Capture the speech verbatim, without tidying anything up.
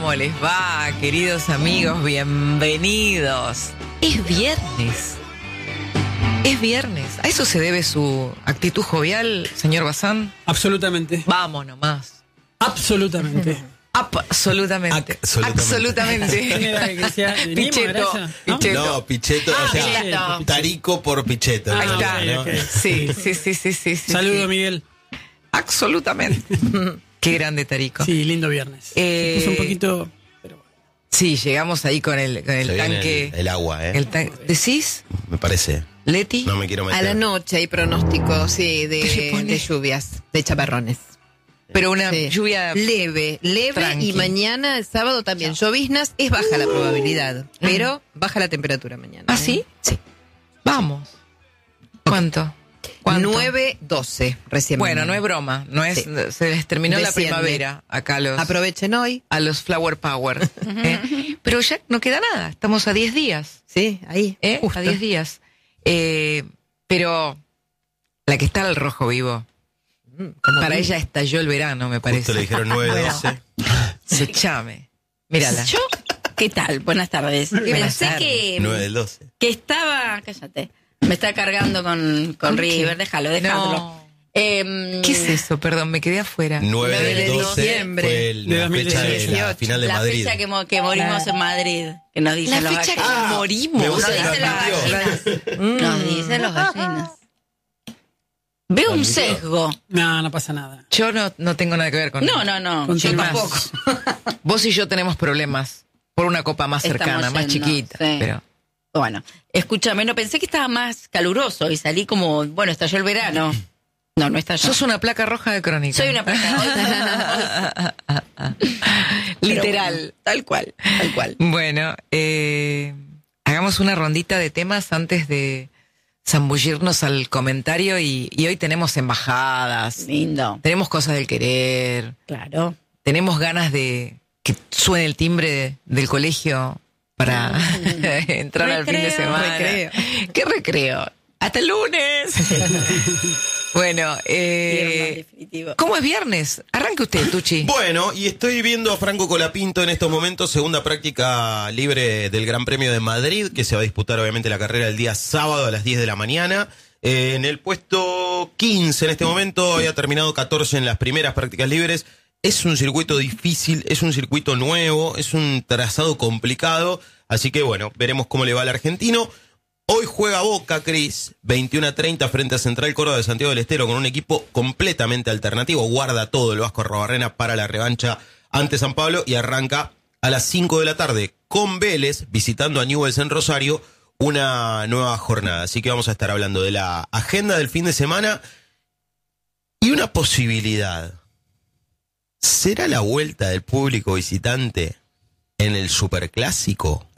¿Cómo les va, queridos amigos? Bienvenidos. Es viernes. Es viernes. ¿A eso se debe su actitud jovial, señor Bazán? Absolutamente. Vamos nomás. Absolutamente. Absolutamente. Absolutamente. Pichetto. ¿No? Pichetto. No, Pichetto, Ah, o sea, Pichetto. Tarico por Pichetto. Ahí ¿no? está. okay, okay. Sí, sí, sí, sí, sí. sí Saludo, sí. Miguel. Absolutamente. Qué grande, Tarico. Sí, lindo viernes. Eh, Se puso un poquito... Pero bueno. Sí, llegamos ahí con el, con el Se viene tanque. El, el agua, ¿eh? El tan- ¿Decís, Me parece. Leti? No me quiero meter. A la noche hay pronóstico, sí, ¿Qué se de, pone? de lluvias, de chaparrones. Pero una Sí. lluvia Leve, leve Tranqui. y mañana, el sábado también. Lloviznas, es baja la probabilidad, pero baja la temperatura mañana. ¿Ah, ¿eh? sí? Sí. Vamos. ¿Cuánto? ¿Cuánto? nueve doce recién. Bueno, mañana. no es broma. No es, Sí. Se les terminó la Desciende. primavera acá a los, Aprovechen hoy. a los Flower Power. ¿eh? Pero ya no queda nada. Estamos a diez días. Sí, ahí. ¿eh? justo. A diez días. Eh, pero la que está al rojo vivo, Como para vi- ella estalló el verano, me Justo parece. le dijeron nueve doce. Se chame. Mírala. ¿Yo? ¿Qué tal? Buenas tardes. Buenas Pensé tardes. que, nueve del doce. que estaba... Cállate. Me está cargando con, con ¿Con qué? River. Déjalo, déjalo. No. Em, ¿Qué es eso? Perdón, me quedé afuera. nueve nueve del de doce diciembre fue el- de la fecha de la dieciocho. final de La Madrid. fecha que, mo- que morimos en Madrid. Que nos La dicen los fecha que gallinas. morimos. me Nos gusta que lo dicen los admitió. gallinas. Nos dicen los gallinas. Veo Lo un admitió. sesgo. No, no pasa nada. Yo no, no tengo nada que ver con No, no, no. Con Yo temas. tampoco. Vos y yo tenemos problemas por una copa más Estamos cercana, más yendo, chiquita. sí. Pero Bueno, escúchame, no pensé que estaba más caluroso y salí como, bueno, estalló el verano. No, no estalló. sos una placa roja de crónica. Soy una placa. Literal. Tal cual, tal cual. Bueno, eh, hagamos una rondita de temas antes de zambullirnos al comentario y, y hoy tenemos embajadas, Lindo, tenemos cosas del querer, claro. tenemos ganas de que suene el timbre de- del colegio para entrar al fin de Recreo. semana. Recreo. ¿Qué recreo? ¡Hasta el lunes! Bueno, Viernes, eh, definitivo. ¿cómo es viernes? Arranque usted, Tucci. Bueno, y estoy viendo a Franco Colapinto en estos momentos, segunda práctica libre del Gran Premio de Madrid, que se va a disputar obviamente la carrera el día sábado a las diez de la mañana. Eh, en el puesto quince en este momento, había terminado catorce en las primeras prácticas libres. Es un circuito difícil, es un circuito nuevo, es un trazado complicado, así que bueno, veremos cómo le va al argentino. Hoy juega Boca, Cris, veintiuno a treinta frente a Central Córdoba de Santiago del Estero con un equipo completamente alternativo. Guarda todo el Vasco Arrobarrena para la revancha ante San Pablo y arranca a las cinco de la tarde con Vélez visitando a Newell's en Rosario una nueva jornada. Así que vamos a estar hablando de la agenda del fin de semana y una posibilidad. ¿Será la vuelta del público visitante en el Superclásico?